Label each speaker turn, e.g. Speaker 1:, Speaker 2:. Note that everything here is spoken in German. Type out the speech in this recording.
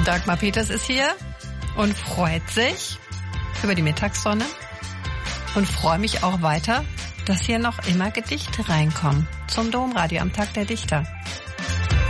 Speaker 1: Dagmar Peters ist hier und freut sich über die Mittagssonne und freue mich auch weiter, dass hier noch immer Gedichte reinkommen zum Domradio am Tag der Dichter.